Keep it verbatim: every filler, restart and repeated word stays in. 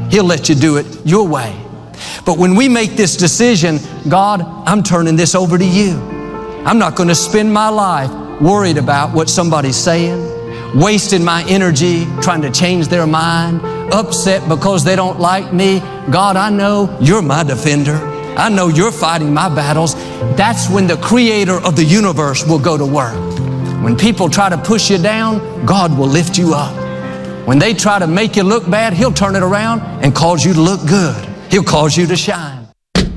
He'll let you do it your way. But when we make this decision, God, I'm turning this over to you. I'm not going to spend my life worried about what somebody's saying, wasting my energy trying to change their mind, upset because they don't like me. God, I know you're my defender. I know you're fighting my battles. That's when the creator of the universe will go to work. When people try to push you down, God will lift you up. When they try to make you look bad, He'll turn it around and cause you to look good. He'll cause you to shine.